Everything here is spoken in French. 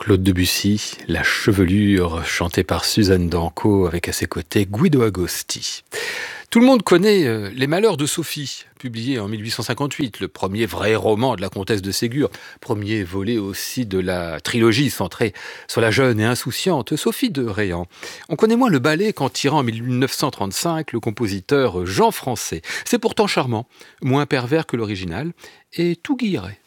Claude Debussy, La Chevelure, chantée par Suzanne Danco avec à ses côtés Guido Agosti. Tout le monde connaît Les Malheurs de Sophie, publié en 1858, le premier vrai roman de la comtesse de Ségur, premier volet aussi de la trilogie centrée sur la jeune et insouciante Sophie de Réan. On connaît moins le ballet qu'en tirant en 1935 le compositeur Jean Français. C'est pourtant charmant, moins pervers que l'original, et tout guillerait.